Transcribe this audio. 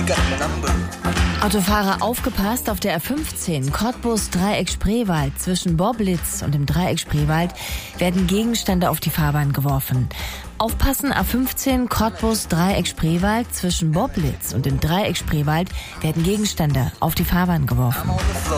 Autofahrer, aufgepasst, auf der A15 Cottbus Dreieck Spreewald zwischen Boblitz und dem Dreieck Spreewald werden Gegenstände auf die Fahrbahn geworfen. Aufpassen, A15 Cottbus Dreieck Spreewald zwischen Boblitz und dem Dreieck Spreewald werden Gegenstände auf die Fahrbahn geworfen.